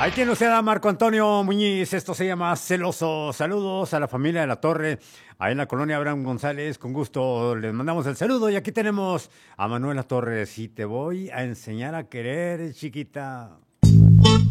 Ahí tiene usted a Marco Antonio Muñiz, esto se llama Celoso. Saludos a la familia de la Torre, ahí en la colonia Abraham González, con gusto les mandamos el saludo. Y aquí tenemos a Manuela Torres y te voy a enseñar a querer, chiquita.